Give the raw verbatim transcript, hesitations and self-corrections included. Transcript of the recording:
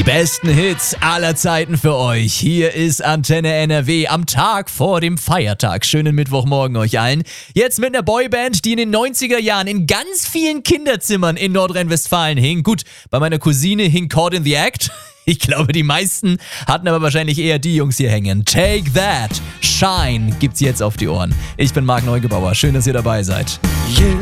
Die besten Hits aller Zeiten für euch. Hier ist Antenne N R W am Tag vor dem Feiertag. Schönen Mittwochmorgen euch allen. Jetzt mit einer Boyband, die in den neunziger Jahren in ganz vielen Kinderzimmern in Nordrhein-Westfalen hing. Gut, bei meiner Cousine hing Caught in the Act. Ich glaube, die meisten hatten aber wahrscheinlich eher die Jungs hier hängen. Take That, Shine gibt's jetzt auf die Ohren. Ich bin Marc Neugebauer. Schön, dass ihr dabei seid. Yeah.